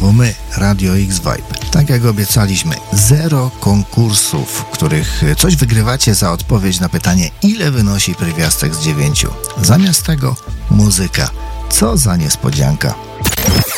znowu my, Radio X Vibe. Tak jak obiecaliśmy, 0 konkursów, w których coś wygrywacie za odpowiedź na pytanie, ile wynosi pierwiastek z 9. Zamiast tego muzyka. Co za niespodzianka.